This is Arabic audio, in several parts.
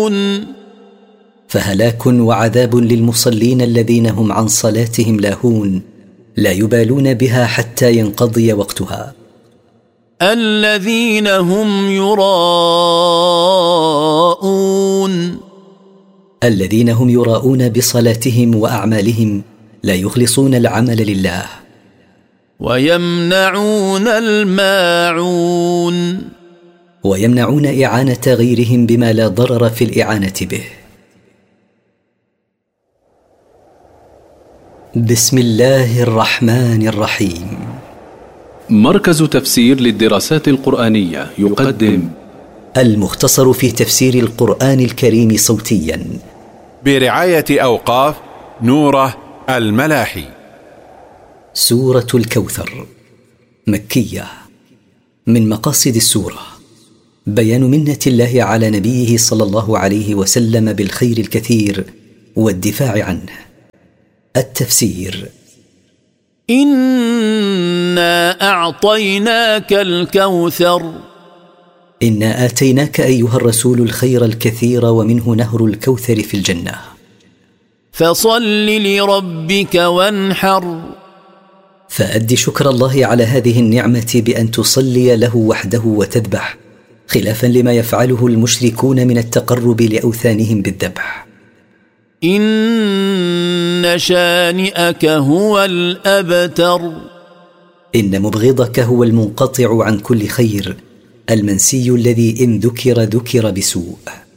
فهلاك وعذاب للمصلين الذين هم عن صلاتهم لاهون لا يبالون بها حتى ينقضي وقتها. الذين هم يراءون، الذين هم يراءون بصلاتهم وأعمالهم، لا يخلصون العمل لله. ويمنعون الماعون، ويمنعون إعانة غيرهم بما لا ضرر في الإعانة به. بسم الله الرحمن الرحيم. مركز تفسير للدراسات القرآنية يقدم المختصر في تفسير القرآن الكريم صوتيا برعاية أوقاف نوره الملاحي. سورة الكوثر مكية. من مقاصد السورة بيان منة الله على نبيه صلى الله عليه وسلم بالخير الكثير والدفاع عنه. التفسير: إنا أعطيناك الكوثر. إنا آتيناك أيها الرسول الخير الكثير، ومنه نهر الكوثر في الجنة. فصل لربك وانحر، فأد شكر الله على هذه النعمة بأن تصلي له وحده وتذبح، خلافا لما يفعله المشركون من التقرب لأوثانهم بالذبح. إن شانئك هو الأبتر. إن مبغضك هو المنقطع عن كل خير، المنسي الذي إن ذكر بسوء.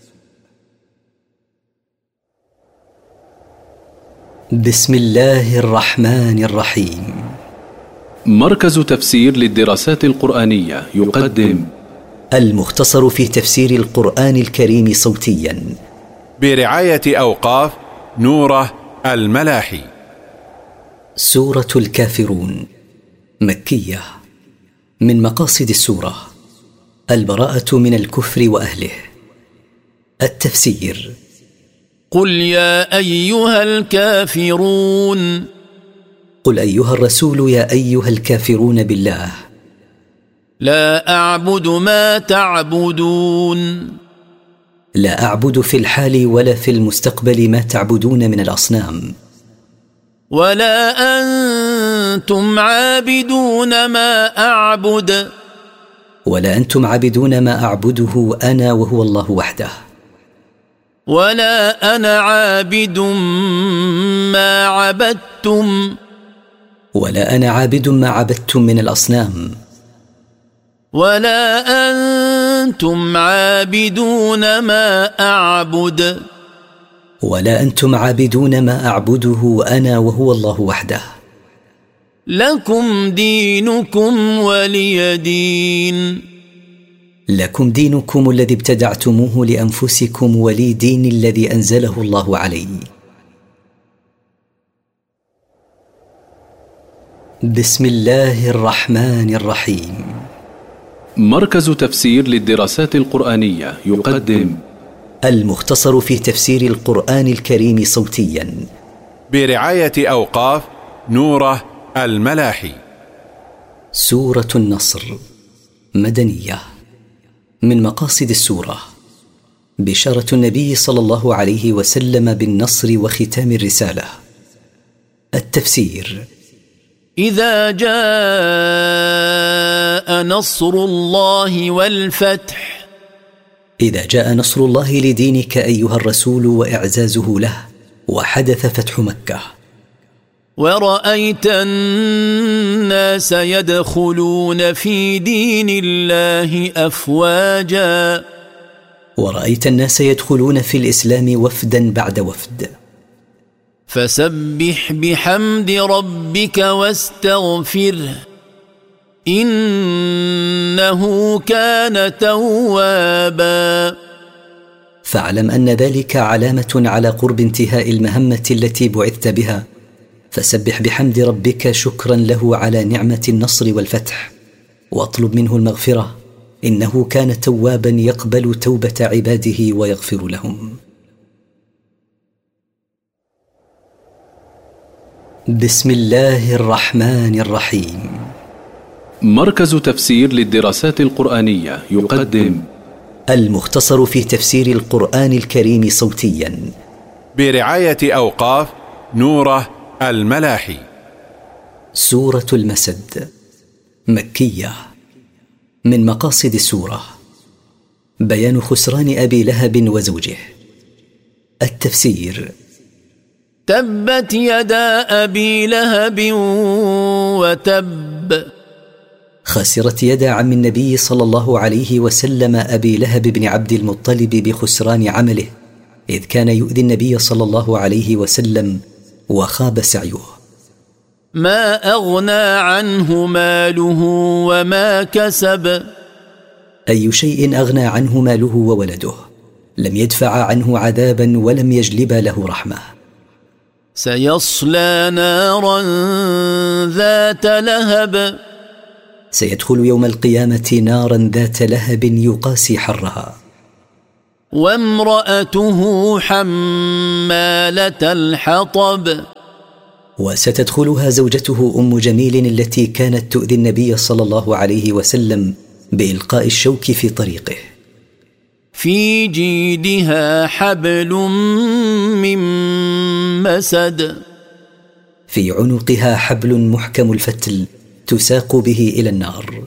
بسم الله الرحمن الرحيم. مركز تفسير للدراسات القرآنية يقدم المختصر في تفسير القرآن الكريم صوتيا برعاية أوقاف نوره الملاحي. سورة الكافرون مكية. من مقاصد السورة البراءة من الكفر وأهله. التفسير: قل يا أيها الكافرون. قل أيها الرسول يا أيها الكافرون بالله. لا أعبد ما تعبدون. لا أعبد في الحال ولا في المستقبل ما تعبدون من الأصنام. ولا أنتم عابدون ما أعبد. ولا أنتم عابدون ما أعبده أنا وهو الله وحده. ولا أنا عابد ما عبدتم. ولا أنا عابد ما عبدتم من الأصنام. ولا أنتم عابدون ما أعبد. ولا أنتم عابدون ما أعبده أنا وهو الله وحده. لكم دينكم ولي دين. لكم دينكم الذي ابتدعتموه لأنفسكم، ولي دين الذي أنزله الله علي. بسم الله الرحمن الرحيم. مركز تفسير للدراسات القرآنية يقدم المختصر في تفسير القرآن الكريم صوتيا برعاية أوقاف نوره الملاحي. سورة النصر مدنية. من مقاصد السورة بشارة النبي صلى الله عليه وسلم بالنصر وختام الرسالة. التفسير: إذا جاء نصر الله والفتح. إذا جاء نصر الله لدينك أيها الرسول وإعزازه له، وحدث فتح مكة. ورأيت الناس يدخلون في دين الله أفواجا. ورأيت الناس يدخلون في الإسلام وفدا بعد وفد. فسبح بحمد ربك واستغفره إنه كان توابا. فاعلم أن ذلك علامة على قرب انتهاء المهمة التي بعثت بها، فسبح بحمد ربك شكرا له على نعمة النصر والفتح، واطلب منه المغفرة، إنه كان توابا يقبل توبة عباده ويغفر لهم. بسم الله الرحمن الرحيم. مركز تفسير للدراسات القرآنية يقدم المختصر في تفسير القرآن الكريم صوتيا، برعاية أوقاف نوره الملاحي. سورة المسد، مكية. من مقاصد السورة بيان خسران أبي لهب وزوجه. التفسير: تبت يدا أبي لهب وتب. خسرت يد عم النبي صلى الله عليه وسلم أبي لهب بن عبد المطلب بخسران عمله، إذ كان يؤذي النبي صلى الله عليه وسلم وخاب سعيه. ما أغنى عنه ماله وما كسب. أي شيء أغنى عنه ماله وولده، لم يدفع عنه عذابا ولم يجلب له رحمة. سيصلى نارا ذات لهب. سيدخل يوم القيامة نارا ذات لهب يقاسي حرها. وامرأته حمالة الحطب. وستدخلها زوجته أم جميل التي كانت تؤذي النبي صلى الله عليه وسلم بإلقاء الشوك في طريقه. في جيدها حبل من مسد. في عنقها حبل محكم الفتل تساق به إلى النار.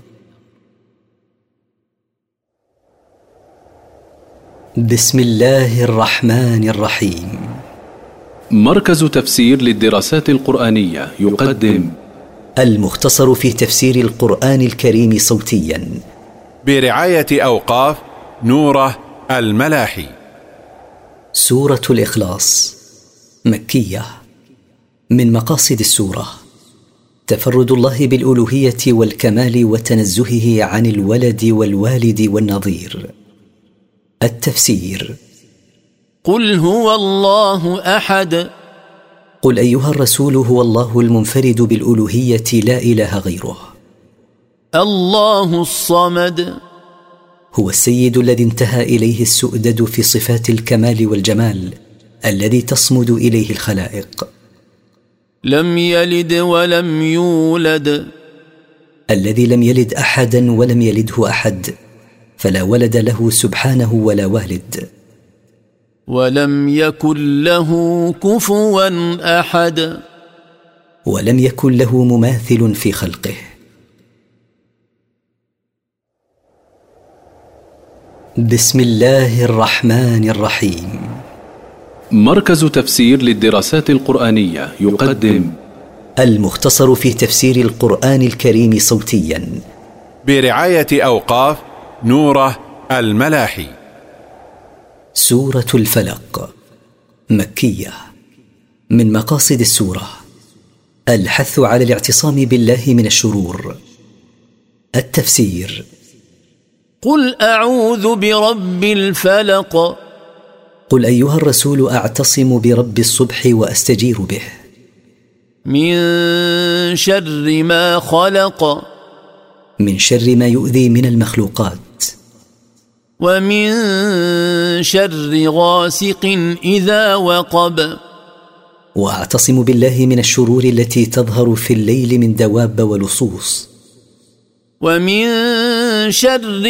بسم الله الرحمن الرحيم. مركز تفسير للدراسات القرآنية يقدم المختصر في تفسير القرآن الكريم صوتيا، برعاية أوقاف نوره الملاحي. سورة الإخلاص، مكية. من مقاصد السورة تفرد الله بالألوهية والكمال وتنزهه عن الولد والوالد والنظير. التفسير: قل هو الله أحد. قل أيها الرسول هو الله المنفرد بالألوهية لا إله غيره. الله الصمد. هو السيد الذي انتهى إليه السؤدد في صفات الكمال والجمال، الذي تصمد إليه الخلائق. لم يلد ولم يولد. الذي لم يلد أحدا ولم يلده أحد، فلا ولد له سبحانه ولا والد. ولم يكن له كفوا أحد. ولم يكن له مماثل في خلقه. بسم الله الرحمن الرحيم. مركز تفسير للدراسات القرآنية يقدم المختصر في تفسير القرآن الكريم صوتيا، برعاية أوقاف نوره الملاحي. سورة الفلق، مكية. من مقاصد السورة الحث على الاعتصام بالله من الشرور. التفسير: قل أعوذ برب الفلق. قل أيها الرسول أعتصم برب الصبح وأستجير به. من شر ما خلق. من شر ما يؤذي من المخلوقات. ومن شر غاسق إذا وقب. وأعتصم بالله من الشرور التي تظهر في الليل من دواب ولصوص. ومن شر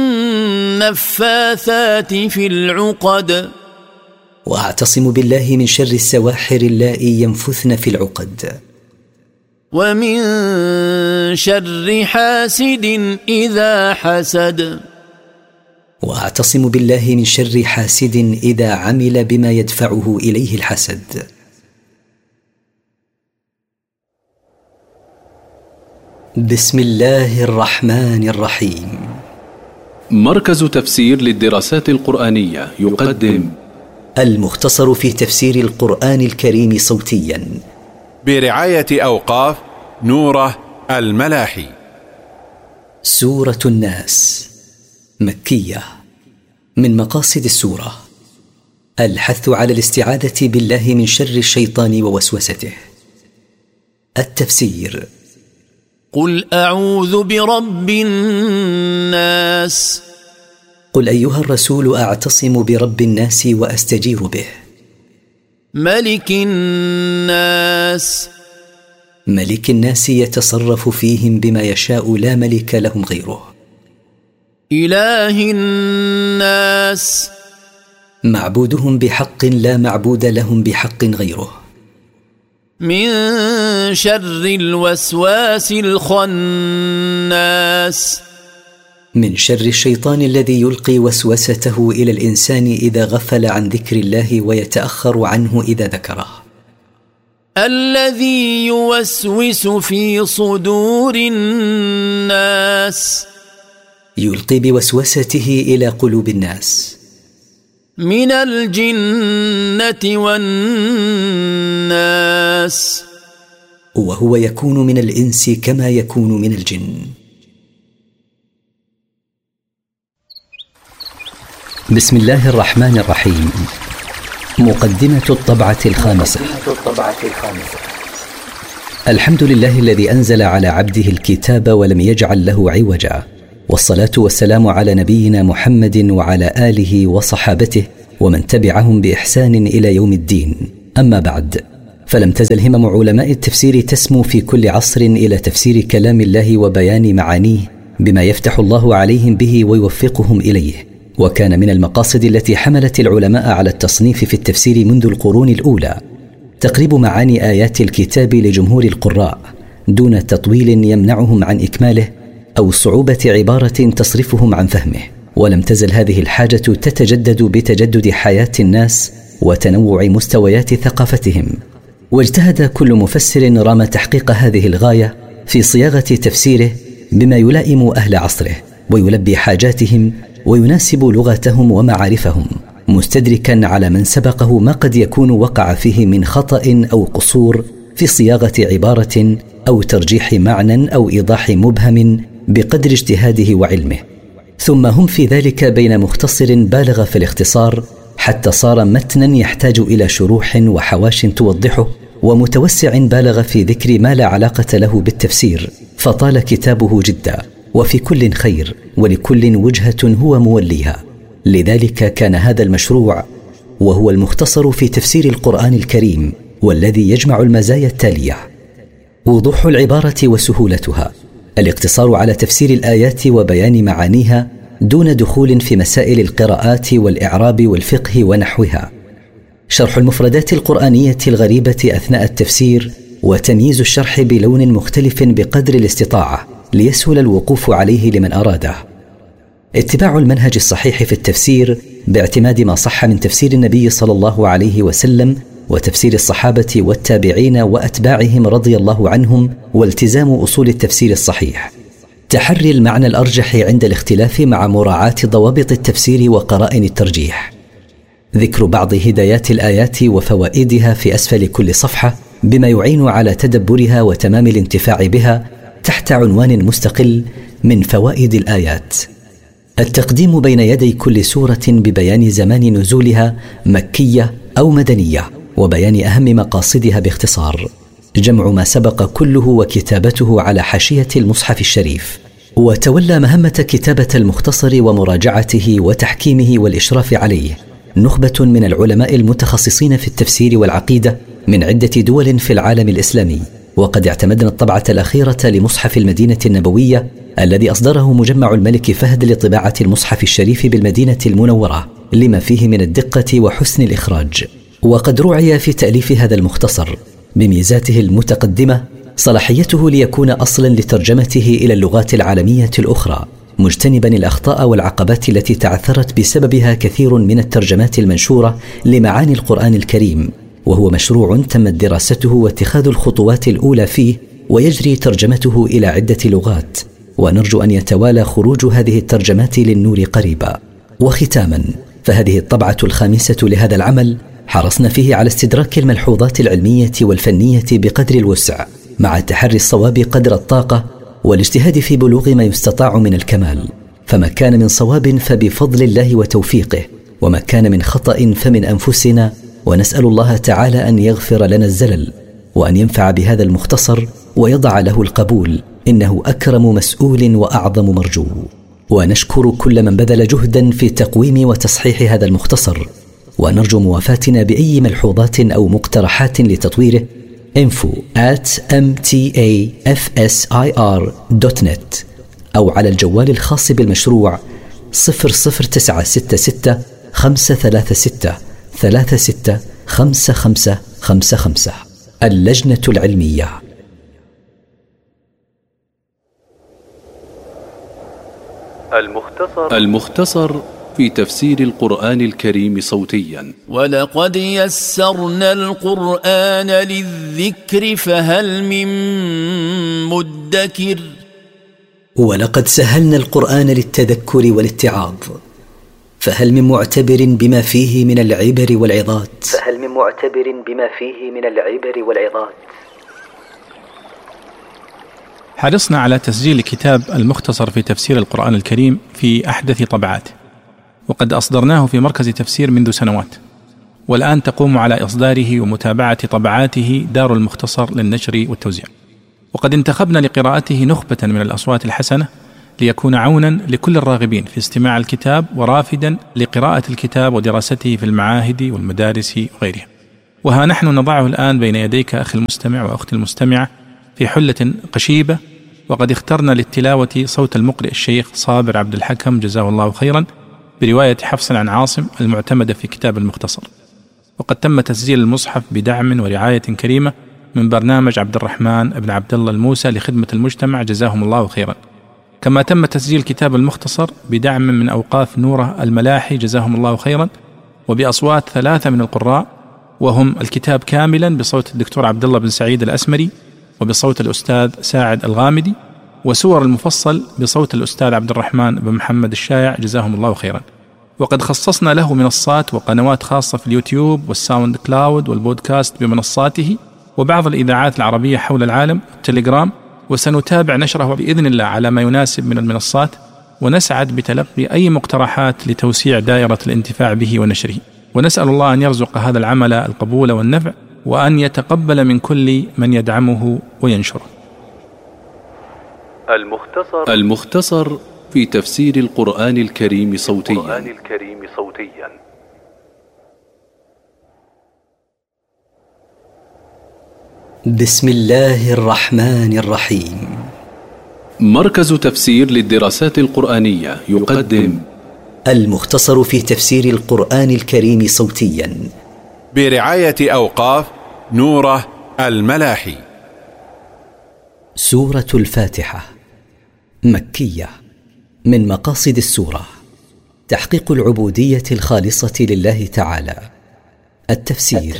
النفاثات في العقد. وأعتصم بالله من شر السواحر اللائي ينفثن في العقد. ومن شر حاسد إذا حسد. وأعتصم بالله من شر حاسد إذا عمل بما يدفعه إليه الحسد. بسم الله الرحمن الرحيم. مركز تفسير للدراسات القرآنية يقدم المختصر في تفسير القرآن الكريم صوتيا، برعاية أوقاف نوره الملاحي. سورة الناس، مكية. من مقاصد السورة الحث على الاستعاذة بالله من شر الشيطان ووسوسته. التفسير: قل أعوذ برب الناس. قل أيها الرسول أعتصم برب الناس وأستجير به. ملك الناس. ملك الناس يتصرف فيهم بما يشاء، لا ملك لهم غيره. إله الناس معبودهم بحق لا معبود لهم بحق غيره. من شر الوسواس الخناس من شر الشيطان الذي يلقي وسوسته إلى الإنسان إذا غفل عن ذكر الله ويتأخر عنه إذا ذكره. الذي يوسوس في صدور الناس يلقي بوسوسته إلى قلوب الناس. من الجنة والناس وهو يكون من الإنس كما يكون من الجن. بسم الله الرحمن الرحيم. مقدمة الطبعة الخامسة. الحمد لله الذي أنزل على عبده الكتاب ولم يجعل له عوجا، والصلاة والسلام على نبينا محمد وعلى آله وصحابته ومن تبعهم بإحسان إلى يوم الدين. أما بعد، فلم تزل همم علماء التفسير تسمو في كل عصر إلى تفسير كلام الله وبيان معانيه بما يفتح الله عليهم به ويوفقهم إليه. وكان من المقاصد التي حملت العلماء على التصنيف في التفسير منذ القرون الأولى تقريب معاني آيات الكتاب لجمهور القراء دون تطويل يمنعهم عن إكماله أو صعوبة عبارة تصرفهم عن فهمه. ولم تزل هذه الحاجة تتجدد بتجدد حياة الناس وتنوع مستويات ثقافتهم، واجتهد كل مفسر رام تحقيق هذه الغاية في صياغة تفسيره بما يلائم أهل عصره ويلبي حاجاتهم ويناسب لغتهم ومعارفهم، مستدركا على من سبقه ما قد يكون وقع فيه من خطأ أو قصور في صياغة عبارة أو ترجيح معنى أو إيضاح مبهم بقدر اجتهاده وعلمه. ثم هم في ذلك بين مختصر بالغ في الاختصار حتى صار متنا يحتاج إلى شروح وحواش توضحه، ومتوسع بالغ في ذكر ما لا علاقة له بالتفسير فطال كتابه جدا، وفي كل خير ولكل وجهة هو موليها. لذلك كان هذا المشروع وهو المختصر في تفسير القرآن الكريم، والذي يجمع المزايا التالية: وضوح العبارة وسهولتها، الاقتصار على تفسير الآيات وبيان معانيها دون دخول في مسائل القراءات والإعراب والفقه ونحوها، شرح المفردات القرآنية الغريبة أثناء التفسير وتمييز الشرح بلون مختلف بقدر الاستطاعة ليسهل الوقوف عليه لمن أراده، اتباع المنهج الصحيح في التفسير باعتماد ما صح من تفسير النبي صلى الله عليه وسلم وتفسير الصحابة والتابعين وأتباعهم رضي الله عنهم، والتزام أصول التفسير الصحيح، تحري المعنى الأرجح عند الاختلاف مع مراعاة ضوابط التفسير وقرائن الترجيح، ذكر بعض هدايات الآيات وفوائدها في أسفل كل صفحة بما يعين على تدبرها وتمام الانتفاع بها تحت عنوان مستقل من فوائد الآيات، التقديم بين يدي كل سورة ببيان زمان نزولها مكية أو مدنية وبيان أهم مقاصدها باختصار، جمع ما سبق كله وكتابته على حاشية المصحف الشريف. وتولى مهمة كتابة المختصر ومراجعته وتحكيمه والإشراف عليه نخبة من العلماء المتخصصين في التفسير والعقيدة من عدة دول في العالم الإسلامي، وقد اعتمدنا الطبعة الأخيرة لمصحف المدينة النبوية الذي أصدره مجمع الملك فهد لطباعة المصحف الشريف بالمدينة المنورة لما فيه من الدقة وحسن الإخراج. وقد رعي في تأليف هذا المختصر بميزاته المتقدمة صلاحيته ليكون أصلا لترجمته إلى اللغات العالمية الأخرى، مجتنبا الأخطاء والعقبات التي تعثرت بسببها كثير من الترجمات المنشورة لمعاني القرآن الكريم، وهو مشروع تمت دراسته واتخاذ الخطوات الأولى فيه ويجري ترجمته إلى عدة لغات، ونرجو أن يتوالى خروج هذه الترجمات للنور قريبا. وختاما، فهذه الطبعة الخامسة لهذا العمل حرصنا فيه على استدراك الملحوظات العلمية والفنية بقدر الوسع مع تحري الصواب قدر الطاقة والاجتهاد في بلوغ ما يستطاع من الكمال، فما كان من صواب فبفضل الله وتوفيقه، وما كان من خطأ فمن أنفسنا، ونسأل الله تعالى أن يغفر لنا الزلل وأن ينفع بهذا المختصر ويضع له القبول، إنه أكرم مسؤول وأعظم مرجو. ونشكر كل من بذل جهدا في تقويم وتصحيح هذا المختصر، ونرجو موافاتنا بأي ملحوظات أو مقترحات لتطويره info@mtafsir.net أو على الجوال الخاص بالمشروع 00966536 365555. اللجنة العلمية. المختصر في تفسير القرآن الكريم صوتيا. ولقد يسرنا القرآن للذكر فهل من مدكر. ولقد سهلنا القرآن للتذكر والاتعاظ فهل من معتبر بما فيه من العبر والعظات. حرصنا على تسجيل كتاب المختصر في تفسير القرآن الكريم في أحدث طبعاته، وقد أصدرناه في مركز تفسير منذ سنوات، والآن تقوم على إصداره ومتابعة طبعاته دار المختصر للنشر والتوزيع. وقد انتخبنا لقراءته نخبة من الأصوات الحسنة ليكون عونا لكل الراغبين في استماع الكتاب ورافدا لقراءة الكتاب ودراسته في المعاهد والمدارس وغيرها. وها نحن نضعه الآن بين يديك أخي المستمع وأختي المستمعة في حلة قشيبة، وقد اخترنا للتلاوة صوت المقرئ الشيخ صابر عبد الحكم جزاه الله خيرا برواية حفص عن عاصم المعتمدة في كتاب المختصر. وقد تم تسجيل المصحف بدعم ورعاية كريمة من برنامج عبد الرحمن بن عبد الله الموسى لخدمة المجتمع جزاهم الله خيرا. كما تم تسجيل كتاب المختصر بدعم من أوقاف نوره الملاحي جزاهم الله خيرا، وبأصوات 3 من القراء، وهم الكتاب كاملا بصوت الدكتور عبد الله بن سعيد الأسمري وبصوت الأستاذ ساعد الغامدي، وسور المفصل بصوت الأستاذ عبد الرحمن بن محمد الشايع جزاهم الله خيرا. وقد خصصنا له منصات وقنوات خاصة في اليوتيوب والساوند كلاود والبودكاست بمنصاته، وبعض الإذاعات العربية حول العالم التليجرام، وسنتابع نشره بإذن الله على ما يناسب من المنصات، ونسعد بتلقي أي مقترحات لتوسيع دائرة الانتفاع به ونشره. ونسأل الله أن يرزق هذا العمل القبول والنفع، وأن يتقبل من كل من يدعمه وينشره. المختصر في تفسير القرآن الكريم صوتيا. بسم الله الرحمن الرحيم. مركز تفسير للدراسات القرآنية يقدم المختصر في تفسير القرآن الكريم صوتيا برعاية أوقاف نوره الملاحي. سورة الفاتحة مكية. من مقاصد السورة تحقيق العبودية الخالصة لله تعالى. التفسير.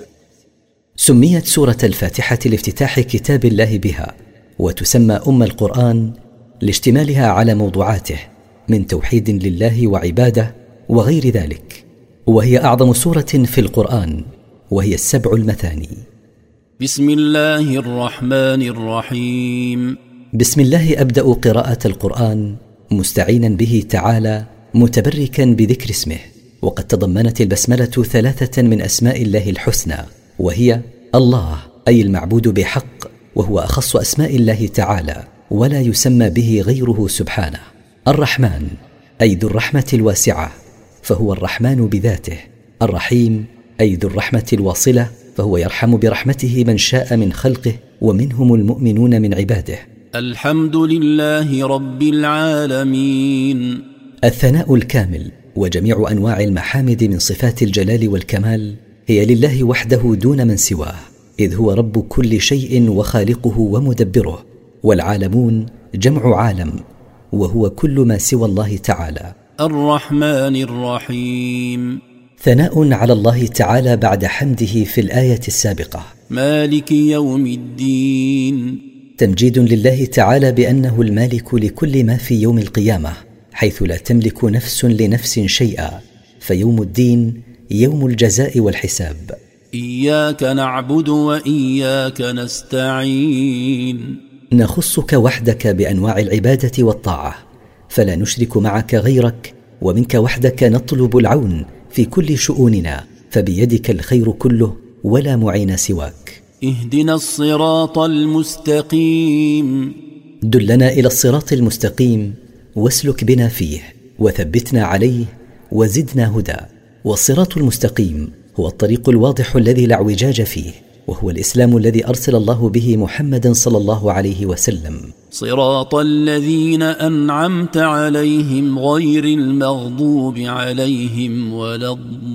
سميت سورة الفاتحة لافتتاح كتاب الله بها، وتسمى أم القرآن لاشتمالها على موضوعاته من توحيد لله وعبادة وغير ذلك، وهي أعظم سورة في القرآن، وهي 7 المثاني. بسم الله الرحمن الرحيم. بسم الله أبدأ قراءة القرآن مستعينا به تعالى متبركا بذكر اسمه. وقد تضمنت البسملة 3 من أسماء الله الحسنى، وهي الله أي المعبود بحق، وهو أخص أسماء الله تعالى ولا يسمى به غيره سبحانه. الرحمن أي ذو الرحمة الواسعة، فهو الرحمن بذاته. الرحيم أي ذو الرحمة الواصلة، فهو يرحم برحمته من شاء من خلقه، ومنهم المؤمنون من عباده. الحمد لله رب العالمين. الثناء الكامل وجميع أنواع المحامد من صفات الجلال والكمال هي لله وحده دون من سواه، إذ هو رب كل شيء وخالقه ومدبره. والعالمون جمع عالم، وهو كل ما سوى الله تعالى. الرحمن الرحيم. ثناء على الله تعالى بعد حمده في الآية السابقة. مالك يوم الدين. تمجيد لله تعالى بأنه المالك لكل ما في يوم القيامة، حيث لا تملك نفس لنفس شيئا، فيوم الدين يوم الجزاء والحساب. إياك نعبد وإياك نستعين. نخصك وحدك بأنواع العبادة والطاعة، فلا نشرك معك غيرك، ومنك وحدك نطلب العون في كل شؤوننا، فبيدك الخير كله ولا معين سواك. اهدنا الصراط المستقيم. دلنا إلى الصراط المستقيم واسلك بنا فيه، وثبتنا عليه وزدنا هدى. والصراط المستقيم هو الطريق الواضح الذي لا اعوجاج فيه، وهو الإسلام الذي أرسل الله به محمدا صلى الله عليه وسلم. صراط الذين أنعمت عليهم غير المغضوب عليهم ولا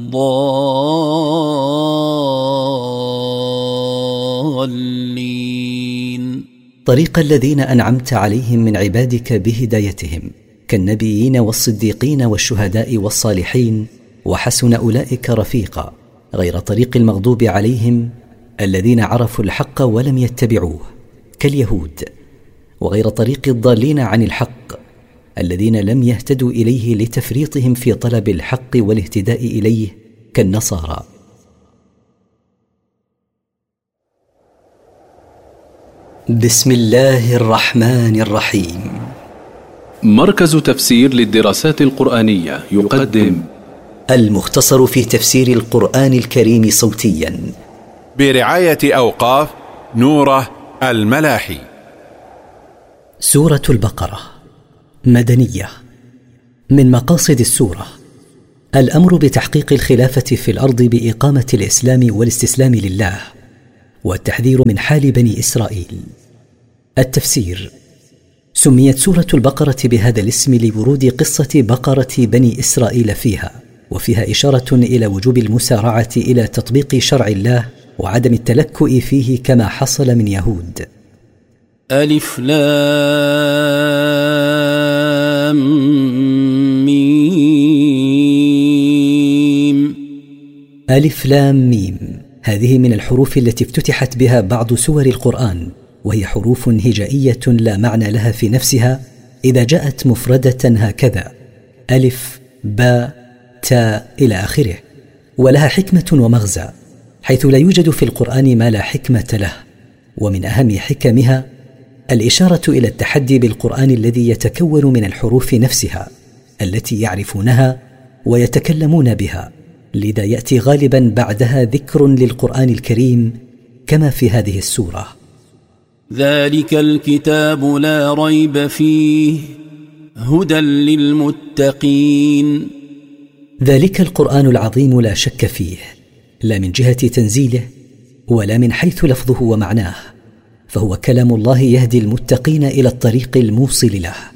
الضالين. طريق الذين أنعمت عليهم من عبادك بهدايتهم كالنبيين والصديقين والشهداء والصالحين، وحسن أولئك رفيقا، غير طريق المغضوب عليهم الذين عرفوا الحق ولم يتبعوه كاليهود، وغير طريق الضالين عن الحق الذين لم يهتدوا إليه لتفريطهم في طلب الحق والاهتداء إليه كالنصارى. بسم الله الرحمن الرحيم. مركز تفسير للدراسات القرآنية يقدم المختصر في تفسير القرآن الكريم صوتيا برعاية أوقاف نوره الملاحي. سورة البقرة مدنية. من مقاصد السورة الأمر بتحقيق الخلافة في الأرض بإقامة الإسلام والاستسلام لله، والتحذير من حال بني إسرائيل. التفسير: سميت سورة البقرة بهذا الاسم لورود قصة بقرة بني إسرائيل فيها، وفيها إشارة إلى وجوب المسارعة إلى تطبيق شرع الله وعدم التلكؤ فيه كما حصل من يهود. ألف لام ميم. ألف لام ميم، هذه من الحروف التي افتتحت بها بعض سور القرآن، وهي حروف هجائية لا معنى لها في نفسها إذا جاءت مفردة هكذا: ألف باء تاء إلى آخره، ولها حكمة ومغزى، حيث لا يوجد في القرآن ما لا حكمة له. ومن أهم حكمها الإشارة إلى التحدي بالقرآن الذي يتكون من الحروف نفسها التي يعرفونها ويتكلمون بها، لذا يأتي غالبا بعدها ذكر للقرآن الكريم كما في هذه السورة: ذلك الكتاب لا ريب فيه هدى للمتقين. ذلك القرآن العظيم لا شك فيه، لا من جهة تنزيله ولا من حيث لفظه ومعناه، فهو كلام الله يهدي المتقين إلى الطريق الموصل له.